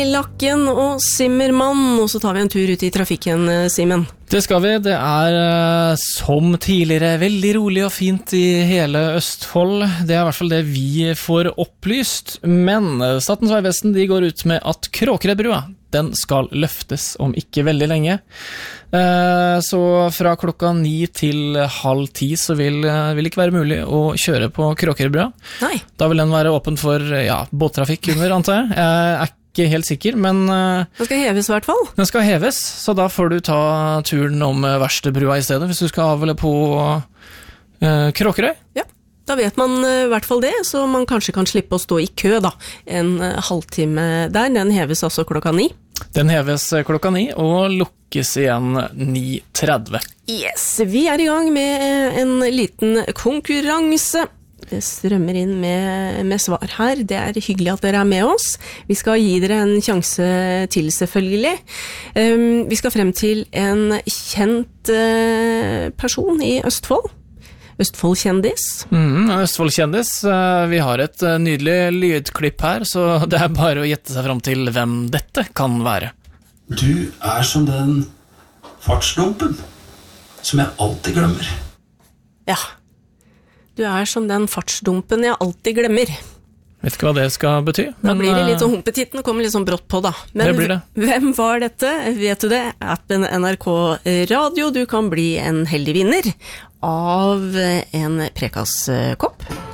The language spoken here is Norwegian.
Lakken og Simmermann, og så tar vi en tur ut i trafikken, Simen. Det skal vi. Det som tidligere veldig rolig og fint i hele Østfold. Det i hvert fall det vi får opplyst. Men Statens vegvesen de går ut med at Kråkereidbrua, den skal løftes om ikke veldig lenge. Så fra klokka 9 til 9:30 så vil det ikke være mulig å kjøre på Kråkereidbrua. Nei. Da vil den være åpen for båttrafikk under, antar jeg. Jeg ikke helt sikker, men Den skal heves i hvert fall. Den skal heves, så da får du ta turen om Verkstedbrua i stedet, hvis du skal av eller på Kråkerøy. Ja, da vet man i hvert fall det, så man kanskje kan slippe å stå i kø da, en halvtime der. Den heves altså klokka 9. Den heves klokka 9 og lukkes igjen 9:30. Yes, vi i gang med en liten konkurranse. Det strømmer inn med svar her. Det hyggelig at dere med oss. Vi skal gi dere en sjanse til, selvfølgelig. Vi skal frem til en kjent person i Østfold. Østfold-kjendis. Østfold-kjendis. Vi har et nydelig lydklipp her, så det bare å gjette seg frem til hvem dette kan være. Du som den fartsdumpen som jeg alltid glemmer. Ja. Du som den fartsdumpen jeg alltid glemmer. Vet ikke hva det skal bety. Da blir det litt sånn humpetitten, kommer litt sånn brått på da. Men det blir det. Hvem var dette? Vet du det? Appen NRK Radio. Du kan bli en heldig vinner av en Prekas-kopp.